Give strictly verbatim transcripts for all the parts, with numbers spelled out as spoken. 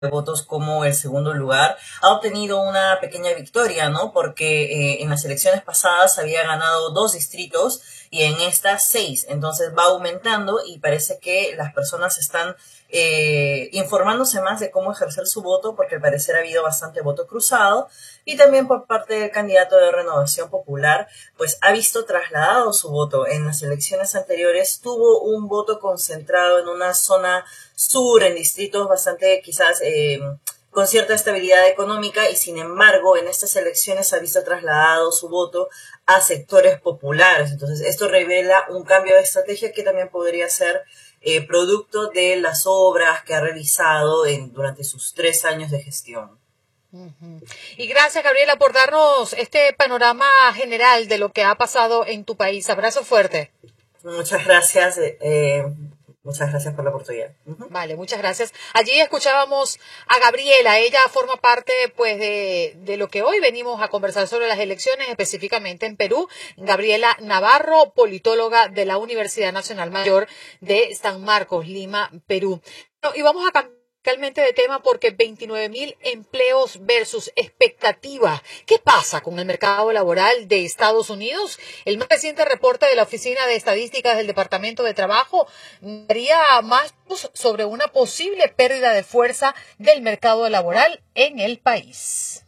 de votos como el segundo lugar, ha obtenido una pequeña victoria, ¿no? Porque eh, en las elecciones pasadas había ganado dos distritos y en estas seis. Entonces va aumentando y parece que las personas están eh, informándose más de cómo ejercer su voto, porque al parecer ha habido bastante voto cruzado, y también por parte del candidato de Renovación Popular, pues ha visto trasladado su voto. En las elecciones anteriores tuvo un voto concentrado en una zona sur, en distritos bastante quizás eh, con cierta estabilidad económica, y sin embargo en estas elecciones ha visto trasladado su voto a sectores populares. Entonces esto revela un cambio de estrategia que también podría ser eh, producto de las obras que ha realizado en, durante sus tres años de gestión. Uh-huh. Y gracias, Gabriela, por darnos este panorama general de lo que ha pasado en tu país. Abrazo fuerte. Muchas gracias. Eh, Muchas gracias por la oportunidad. Uh-huh. Vale, muchas gracias. Allí escuchábamos a Gabriela. Ella forma parte, pues, de, de lo que hoy venimos a conversar sobre las elecciones, específicamente en Perú. Gabriela Navarro, politóloga de la Universidad Nacional Mayor de San Marcos, Lima, Perú. Y vamos a cambiar radicalmente de tema porque veintinueve mil empleos versus expectativas. ¿Qué pasa con el mercado laboral de Estados Unidos? El más reciente reporte de la Oficina de Estadísticas del Departamento de Trabajo daría más sobre una posible pérdida de fuerza del mercado laboral en el país.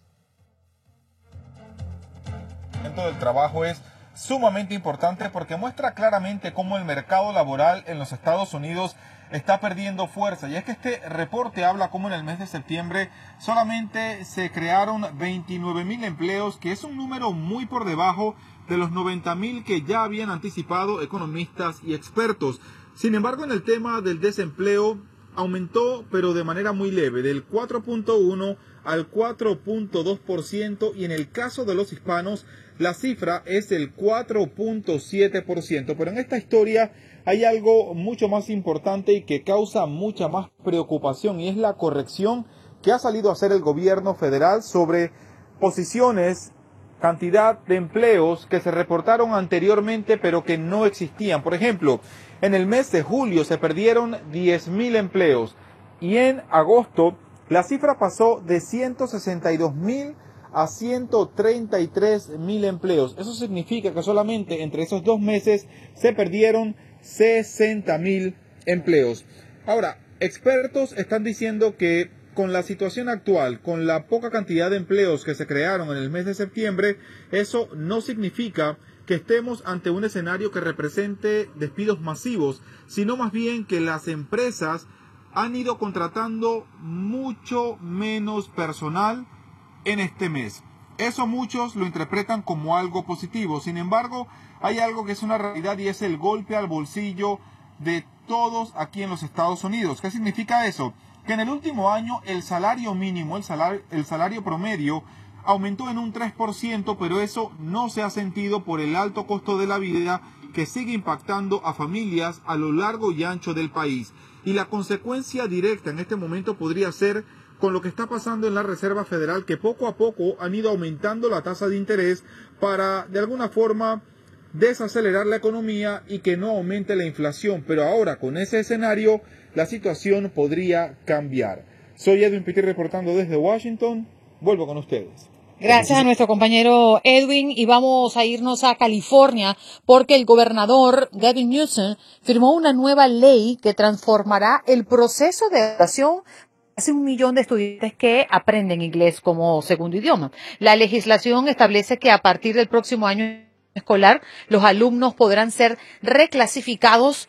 El del trabajo es sumamente importante porque muestra claramente cómo el mercado laboral en los Estados Unidos está perdiendo fuerza. Y es que este reporte habla cómo en el mes de septiembre solamente se crearon veintinueve mil empleos, que es un número muy por debajo de los noventa mil que ya habían anticipado economistas y expertos. Sin embargo, en el tema del desempleo aumentó, pero de manera muy leve, del cuatro punto uno al cuatro punto dos por ciento, y en el caso de los hispanos la cifra es el cuatro punto siete por ciento. Pero en esta historia hay algo mucho más importante y que causa mucha más preocupación, y es la corrección que ha salido a hacer el gobierno federal sobre posiciones, cantidad de empleos que se reportaron anteriormente pero que no existían. Por ejemplo, en el mes de julio se perdieron diez mil empleos y en agosto la cifra pasó de ciento sesenta y dos mil a ciento treinta y tres mil empleos. Eso significa que solamente entre esos dos meses se perdieron sesenta mil empleos. Ahora, expertos están diciendo que con la situación actual, con la poca cantidad de empleos que se crearon en el mes de septiembre, eso no significa que estemos ante un escenario que represente despidos masivos, sino más bien que las empresas han ido contratando mucho menos personal en este mes. Eso muchos lo interpretan como algo positivo. Sin embargo, hay algo que es una realidad y es el golpe al bolsillo de todos aquí en los Estados Unidos. ¿Qué significa eso? Que en el último año el salario mínimo, el salario, el salario promedio aumentó en un tres por ciento, pero eso no se ha sentido por el alto costo de la vida que sigue impactando a familias a lo largo y ancho del país. Y la consecuencia directa en este momento podría ser con lo que está pasando en la Reserva Federal, que poco a poco han ido aumentando la tasa de interés para, de alguna forma, desacelerar la economía y que no aumente la inflación. Pero ahora, con ese escenario, la situación podría cambiar. Soy Edwin Pitti reportando desde Washington. Vuelvo con ustedes. Gracias a nuestro compañero Edwin, y vamos a irnos a California porque el gobernador Gavin Newsom firmó una nueva ley que transformará el proceso de educación. Hace un millón de estudiantes que aprenden inglés como segundo idioma. La legislación establece que a partir del próximo año escolar, los alumnos podrán ser reclasificados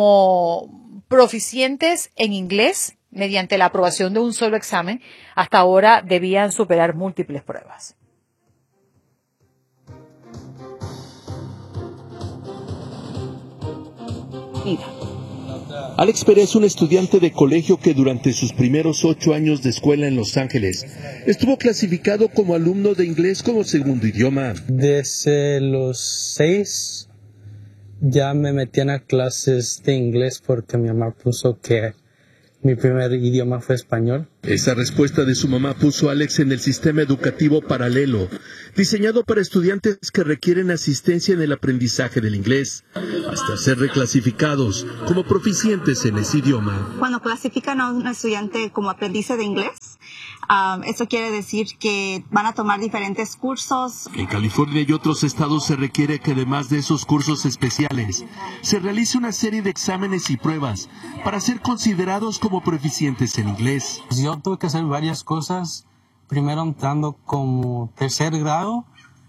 como proficientes en inglés mediante la aprobación de un solo examen. Hasta ahora debían superar múltiples pruebas. Mira. Alex Pérez, un estudiante de colegio que durante sus primeros ocho años de escuela en Los Ángeles estuvo clasificado como alumno de inglés como segundo idioma. Desde los seis ya me metían a clases de inglés porque mi mamá puso que Mi primer idioma fue español. Esa respuesta de su mamá puso a Alex en el sistema educativo paralelo, diseñado para estudiantes que requieren asistencia en el aprendizaje del inglés, hasta ser reclasificados como proficientes en ese idioma. Cuando clasifican a un estudiante como aprendiz de inglés, um, eso quiere decir que van a tomar diferentes cursos. En California y otros estados se requiere que además de esos cursos especiales, se realice una serie de exámenes y pruebas para ser considerados como proficientes en inglés. Yo tuve que hacer varias cosas. Primero, entrando como tercer grado,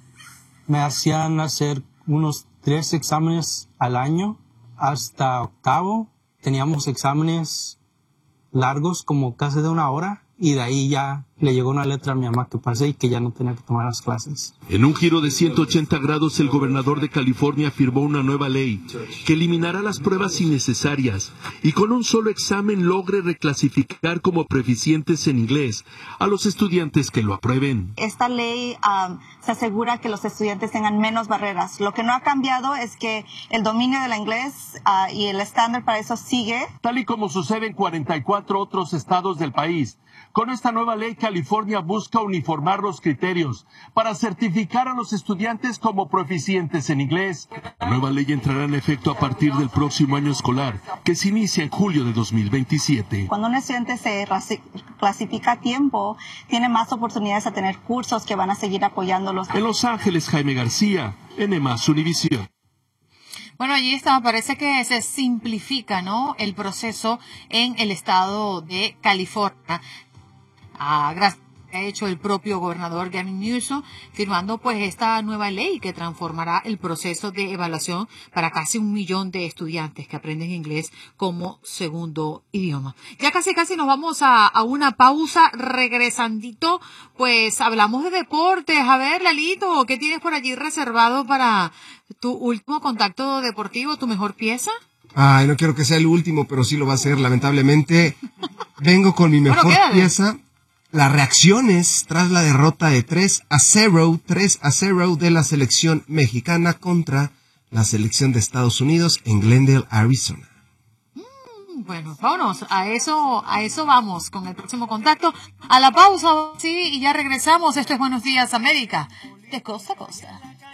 me hacían hacer unos tres exámenes al año. Hasta octavo teníamos exámenes largos, como casi de una hora. Y de ahí ya le llegó una letra a mi mamá que pasé y que ya no tenía que tomar las clases. En un giro de ciento ochenta grados, el gobernador de California firmó una nueva ley que eliminará las pruebas innecesarias y con un solo examen logre reclasificar como proficientes en inglés a los estudiantes que lo aprueben. Esta ley um, se asegura que los estudiantes tengan menos barreras. Lo que no ha cambiado es que el dominio del inglés uh, y el estándar para eso sigue. Tal y como sucede en cuarenta y cuatro otros estados del país, con esta nueva ley, California busca uniformar los criterios para certificar a los estudiantes como proficientes en inglés. La nueva ley entrará en efecto a partir del próximo año escolar, que se inicia en julio de dos mil veintisiete. Cuando un estudiante se clasifica a tiempo, tiene más oportunidades a tener cursos que van a seguir apoyándolos. En Los Ángeles, Jaime García, N más Univisión. Bueno, allí está, parece que se simplifica, ¿no?, el proceso en el estado de California. Ah, gracias ha hecho el propio gobernador Gavin Newsom, firmando pues esta nueva ley que transformará el proceso de evaluación para casi un millón de estudiantes que aprenden inglés como segundo idioma. Ya casi casi nos vamos a, a una pausa. Regresandito, pues hablamos de deportes. A ver, Lalito, ¿qué tienes por allí reservado para tu último contacto deportivo, tu mejor pieza? Ay, no quiero que sea el último, pero sí lo va a ser, lamentablemente. Vengo con mi mejor bueno, pieza. Las reacciones tras la derrota de tres a cero, tres a cero de la selección mexicana contra la selección de Estados Unidos en Glendale, Arizona. Mm, bueno, vámonos, a eso, a eso vamos con el próximo contacto. A la pausa, sí, y ya regresamos. Esto es Buenos Días América, de costa a costa.